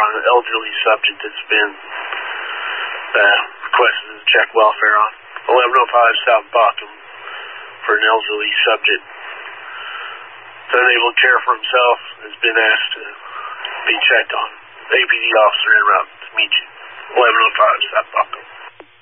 on an elderly subject that's been requested to check welfare on. 1105 South Bockham for an elderly subject that's unable to care for himself, has been asked to be checked on. APD officer en route to meet you. 1105 South Bockham.